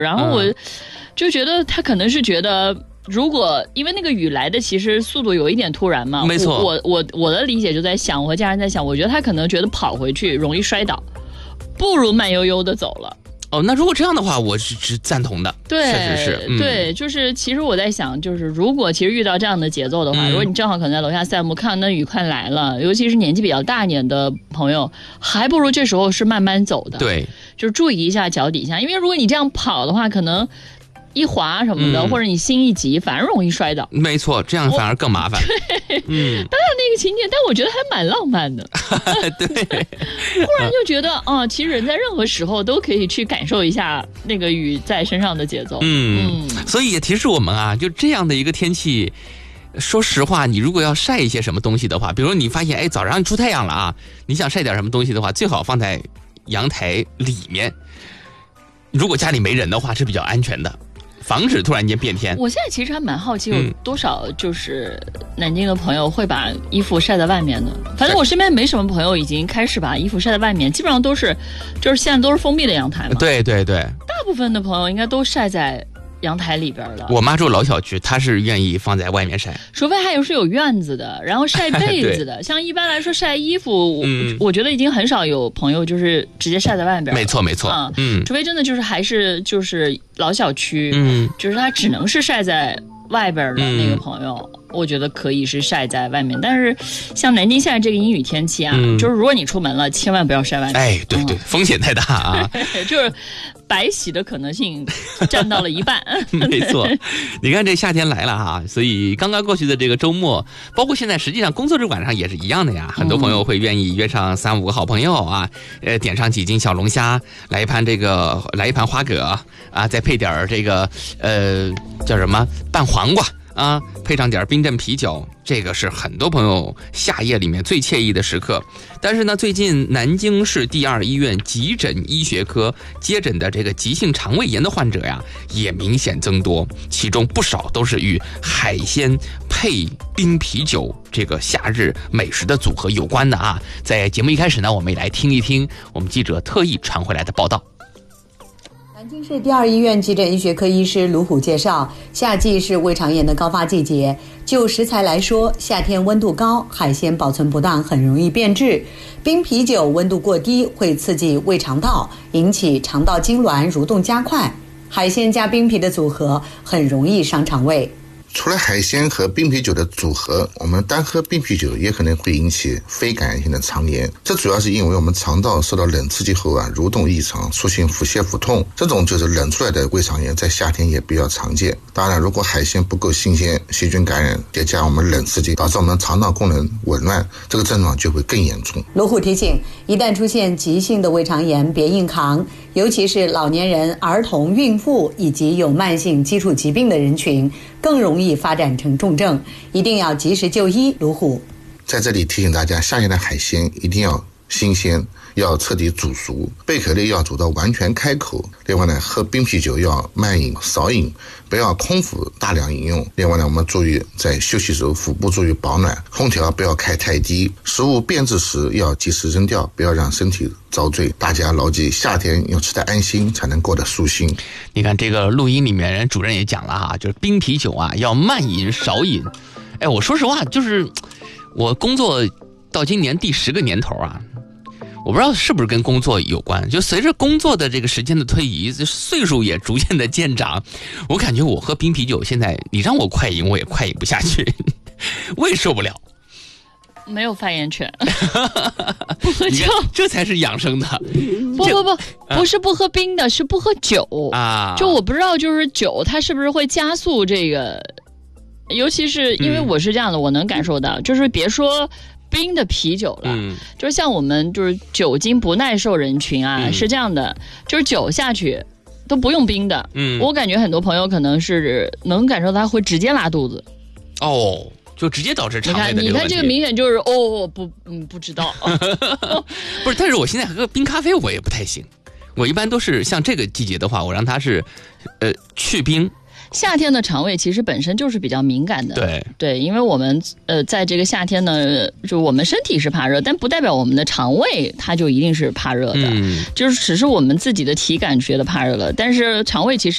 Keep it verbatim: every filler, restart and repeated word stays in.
然后我就觉得他可能是觉得，如果因为那个雨来的其实速度有一点突然嘛， 没错， 我我我的理解就在想，我和家人在想，我觉得他可能觉得跑回去容易摔倒，不如慢悠悠的走了。 哦，那如果这样的话，我是是赞同的。 对， 确实是、嗯， 对，就是其实我在想，就是如果其实遇到这样的节奏的话，嗯、如果你正好可能在楼下散步，看到那雨快来了，尤其是年纪比较大一点的朋友，还不如这时候是慢慢走的。 对， 就是注意一下脚底下，因为如果你这样跑的话，可能一滑什么的， 嗯、 或者你心一急，反而容易摔倒。 没错，这样反而更麻烦。 对，嗯，当然那个情节，但我觉得还蛮浪漫的。 对， 忽然就觉得，哦，其实人在任何时候都可以去感受一下那个雨在身上的节奏。 嗯，嗯所以也提示我们啊，就这样的一个天气，说实话，你如果要晒一些什么东西的话，比如你发现，哎，早上出太阳了啊，你想晒点什么东西的话，最好放在阳台里面。如果家里没人的话，是比较安全的。防止突然间变天。 我现在其实还蛮好奇，有多少就是南京的朋友会把衣服晒在外面的。反正我身边没什么朋友已经开始把衣服晒在外面，基本上都是，就是现在都是封闭的阳台嘛。 对对对， 大部分的朋友应该都晒在阳台里边了。 我妈住老小区，她是愿意放在外面晒， 除非还有是有院子的，然后晒被子的。像一般来说晒衣服，嗯，我觉得已经很少有朋友就是直接晒在外边。 没错没错， 嗯嗯，除非真的就是还是就是老小区，嗯，就是他只能是晒在外边的那个朋友。嗯，我觉得可以是晒在外面，但是像南京现在这个阴雨天气啊，嗯、就是如果你出门了，千万不要晒外面。 哎，对对，嗯、风险太大啊， 就是白洗的可能性占到了一半。 没错，你看这夏天来了哈，所以刚刚过去的这个周末，包括现在，实际上工作日晚上也是一样的呀。很多朋友会愿意约上三五个好朋友啊，呃，点上几斤小龙虾，来一盘这个，来一盘花蛤啊，再配点这个呃叫什么拌黄瓜。啊，配上点冰镇啤酒，这个是很多朋友夏夜里面最惬意的时刻。但是呢，最近南京市第二医院急诊医学科接诊的这个急性肠胃炎的患者呀，也明显增多，其中不少都是与海鲜配冰啤酒这个夏日美食的组合有关的啊。在节目一开始呢，我们也来听一听我们记者特意传回来的报道。 南京市第二医院急诊医学科医师卢虎介绍，夏季是胃肠炎的高发季节。就食材来说，夏天温度高，海鲜保存不当很容易变质，冰啤酒温度过低会刺激胃肠道，引起肠道痉挛蠕动加快。海鲜加冰啤的组合很容易伤肠胃。 除了海鲜和冰啤酒的组合，我们单喝冰啤酒也可能会引起非感染性的肠炎。这主要是因为我们肠道受到冷刺激后啊，蠕动异常，出现腹泻腹痛，这种就是冷出来的胃肠炎，在夏天也比较常见。当然，如果海鲜不够新鲜，细菌感染叠加我们冷刺激，导致我们肠道功能紊乱，这个症状就会更严重。 罗虎提醒，一旦出现急性的胃肠炎，别硬扛，尤其是老年人、儿童、孕妇以及有慢性基础疾病的人群，更容易发展成重症，一定要及时就医。卢虎在这里提醒大家，夏天的海鲜一定要新鲜，要彻底煮熟，贝壳类要煮到完全开口。另外呢，喝冰啤酒要慢饮少饮，不要空腹大量饮用。另外呢，我们注意在休息时候腹部注意保暖，空调不要开太低，食物变质时要及时扔掉，不要让身体遭罪。大家牢记，夏天要吃得安心，才能过得舒心。 你看这个录音里面人主任也讲了哈，就是冰啤酒啊要慢饮少饮。哎，我说实话，就是我工作到今年第十个年头啊，我不知道是不是跟工作有关，就随着工作的这个时间的推移，岁数也逐渐的渐长，我感觉我喝冰啤酒现在你让我快饮我也快饮不下去，我也受不了。 没有发言权。不喝酒， 这才是养生的。 不不不，不是不喝冰的，是不喝酒啊。 就我不知道，就是酒它是不是会加速这个，尤其是因为我是这样的，嗯、我能感受到，就是别说冰的啤酒了，嗯、就是像我们就是酒精不耐受人群啊，嗯、是这样的，就是酒下去都不用冰的。嗯，我感觉很多朋友可能是能感受到他会直接拉肚子。 哦。就直接导致肠胃的这个问题。 你看，你看这个明显就是哦，不，嗯，不知道。 不是，但是我现在喝冰咖啡我也不太行，我一般都是像这个季节的话，我让它是，呃，去冰。 夏天的肠胃其实本身就是比较敏感的， 对对，因为我们呃在这个夏天呢，就我们身体是怕热，但不代表我们的肠胃它就一定是怕热的，嗯、就是只是我们自己的体感觉得怕热了，但是肠胃其实。